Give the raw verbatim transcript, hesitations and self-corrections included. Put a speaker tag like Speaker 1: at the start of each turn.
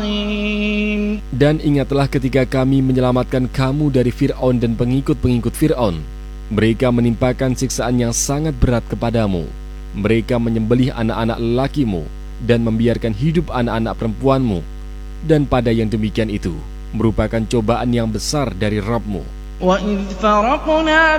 Speaker 1: عظيم.
Speaker 2: Dan ingatlah ketika kami menyelamatkan kamu dari Fir'aun dan pengikut-pengikut Fir'aun. Mereka menimpakan siksaan yang sangat berat kepadamu. Mereka menyembelih anak-anak lelakimu dan membiarkan hidup anak-anak perempuanmu. Dan pada yang demikian itu merupakan cobaan yang besar dari Rabb-Mu.
Speaker 1: وَإِذْ فَرَقْنَا